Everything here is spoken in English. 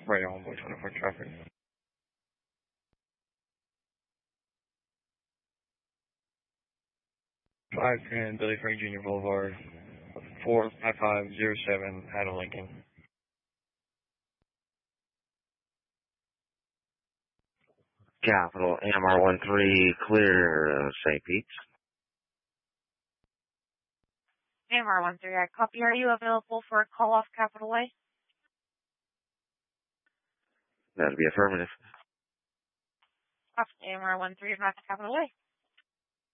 Right on, boy, 24 traffic. 510 Billy Frank Jr. Boulevard, 45507, Adam Lincoln. Capital AMR13, clear, St. Pete. AMR13, I copy. Are you available for a call off Capital Way? That'd be affirmative. AMR13, not Capital Way.